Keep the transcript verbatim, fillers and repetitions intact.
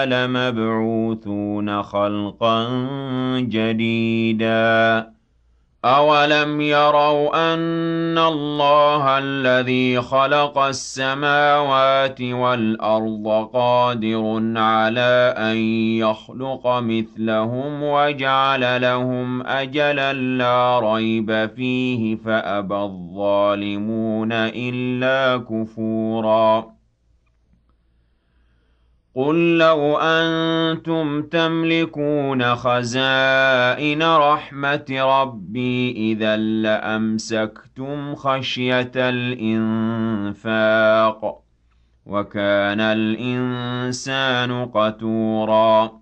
لمبعوثون خلقا جديدا أولم يروا أن الله الذي خلق السماوات والأرض قادر على أن يخلق مثلهم وجعل لهم أجلا لا ريب فيه فأبى الظالمون إلا كفورا قل لو أنتم تملكون خزائن رحمة ربي إذا لأمسكتم خشية الإنفاق وكان الإنسان قتورا